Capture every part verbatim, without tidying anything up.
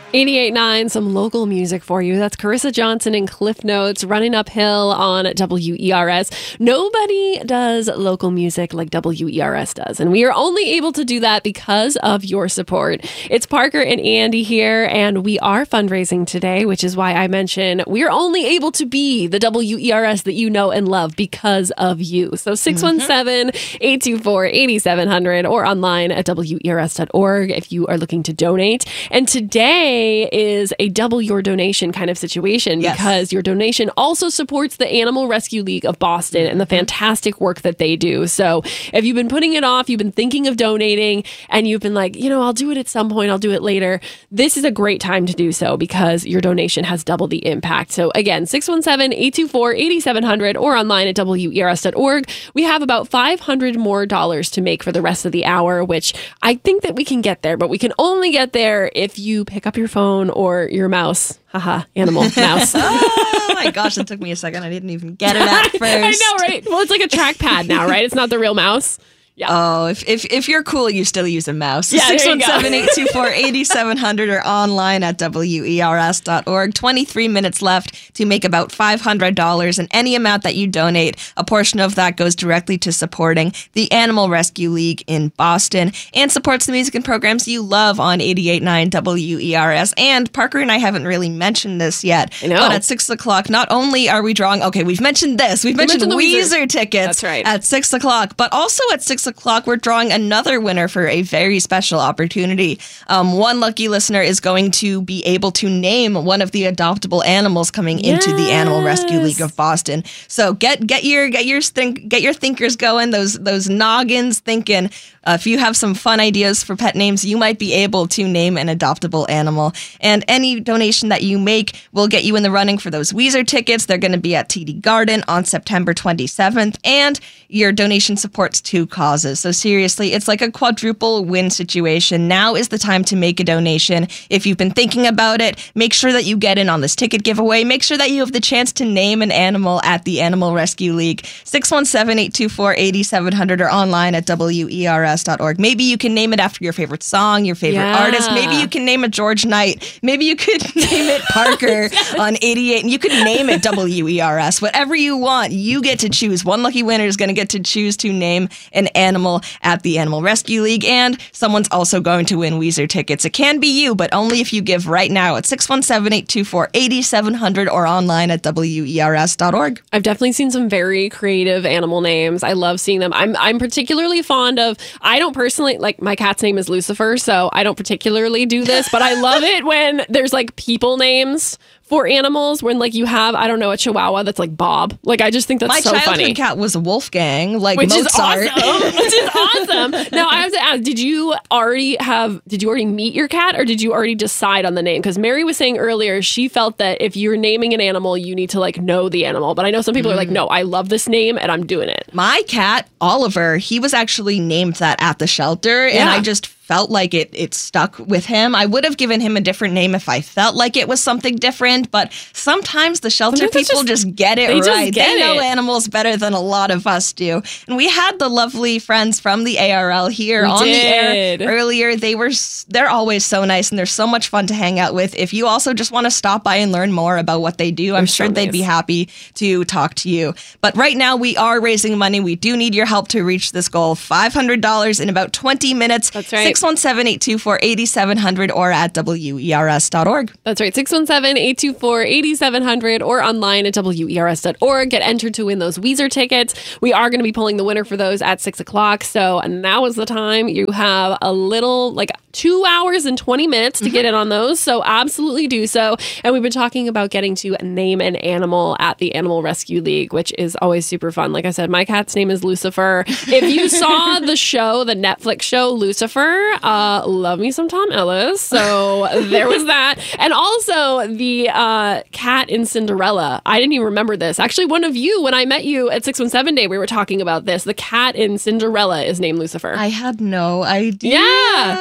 eighty-eight point nine, some local music for you. That's Carissa Johnson and Cliff Notes, Running Uphill on W E R S. Nobody does local music like W E R S does, and we are only able to do that because of your support. It's Parker and Andy here, and we are fundraising today, which is why I mention we're only able to be the W E R S that you know and love because of you. So six one seven, eight two four, eight seven zero zero or online at W E R S dot org if you are looking to donate. And today is a double your donation kind of situation, yes, because your donation also supports the Animal Rescue League of Boston and the fantastic work that they do. So if you've been putting it off, you've been thinking of donating, and you've been like, you know, I'll do it at some point, I'll do it later, this is a great time to do so because your donation has double the impact. So again, six one seven, eight two four, eight seven zero zero or online at W E R S dot org. We have about five hundred more dollars to make for the rest of the hour, which I think that we can get there, but we can only get there if you pick up your phone or your mouse. Haha, animal mouse. Oh my gosh, it took me a second. I didn't even get it at first. I know, right? Well, it's like a trackpad now, right? It's not the real mouse. Yeah. Oh, if, if if you're cool, you still use a mouse. Yeah, six one seven, eight two four, eight seven zero zero or online at W E R S dot org. twenty-three minutes left to make about five hundred dollars, and any amount that you donate, a portion of that goes directly to supporting the Animal Rescue League in Boston and supports the music and programs you love on eighty-eight point nine W E R S. And Parker and I haven't really mentioned this yet, I know. But at six o'clock, not only are we drawing, okay, we've mentioned this, we've we mentioned, mentioned Weezer, Weezer tickets That's right. at six o'clock, but also at six o'clock, we're drawing another winner for a very special opportunity. Um, one lucky listener is going to be able to name one of the adoptable animals coming yes. into the Animal Rescue League of Boston. So get get your get your think get your thinkers going, those those noggins thinking. Uh, if you have some fun ideas for pet names, you might be able to name an adoptable animal. And any donation that you make will get you in the running for those Weezer tickets. They're going to be at T D Garden on September twenty-seventh, and your donation supports two causes. So seriously, it's like a quadruple win situation. Now is the time to make a donation. If you've been thinking about it, make sure that you get in on this ticket giveaway. Make sure that you have the chance to name an animal at the Animal Rescue League. six one seven, eight two four, eight seven zero zero or online at W E R S dot org. Maybe you can name it after your favorite song, your favorite yeah. artist. Maybe you can name it George Knight. Maybe you could name it Parker on eighty-eight, and you could name it W E R S. Whatever you want, you get to choose. One lucky winner is going to get to choose to name an animal at the Animal Rescue League, and someone's also going to win Weezer tickets. It can be you, but only if you give right now at six one seven, eight two four, eight seven zero zero or online at W E R S dot org. I've definitely seen some very creative animal names. I love seeing them. I'm I'm particularly fond of, I don't personally, like my cat's name is Lucifer, so I don't particularly do this, but I love it when there's like people names for animals, when like you have, I don't know, a Chihuahua that's like Bob. Like I just think that's My so childhood funny. cat was a Wolfgang, like Which Mozart. is awesome. Which is awesome. Now I have to ask, did you already have, did you already meet your cat, or did you already decide on the name? Because Mary was saying earlier, she felt that if you're naming an animal, you need to like know the animal. But I know some people mm. are like, no, I love this name and I'm doing it. My cat, Oliver, he was actually named that at the shelter, Yeah. and I just felt like it it stuck with him. I would have given him a different name if I felt like it was something different, but sometimes the shelter Sometimes people just, just get it they right. Just get they know it. animals better than a lot of us do. And we had the lovely friends from the A R L here we on did. the air earlier. They were they're always so nice, and they're so much fun to hang out with. If you also just want to stop by and learn more about what they do, They're I'm sure so they'd nice. be happy to talk to you. But right now we are raising money. We do need your help to reach this goal. five hundred dollars in about twenty minutes. That's right. six one seven, eight two four, eight seven zero zero or at W E R S dot org. That's right. six one seven, eight two four, eight seven zero zero or online at W E R S dot org. Get entered to win those Weezer tickets. We are going to be pulling the winner for those at six o'clock. So now is the time. You have a little, like two hours and twenty minutes to mm-hmm. get in on those. So absolutely do so. And we've been talking about getting to name an animal at the Animal Rescue League, which is always super fun. Like I said, my cat's name is Lucifer. If you saw the show, the Netflix show Lucifer, uh, love me some Tom Ellis. So there was that. And also the uh, cat in Cinderella. I didn't even remember this. Actually, one of you, when I met you at six one seven Day, we were talking about this. The cat in Cinderella is named Lucifer. I had no idea. Yeah. Yeah.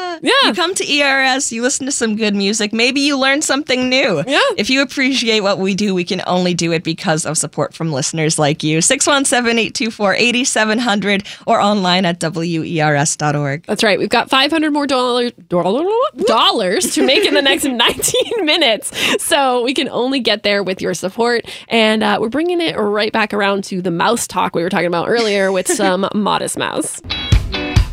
You come to E R S, you listen to some good music, maybe you learn something new. Yeah. If you appreciate what we do, we can only do it because of support from listeners like you. six one seven, eight two four, eight seven zero zero or online at W E R S dot org. That's right. We've got five hundred more dollar, dollar, dollars to make in the next nineteen minutes. So we can only get there with your support. And uh, we're bringing it right back around to the mouse talk we were talking about earlier with some Modest Mouse.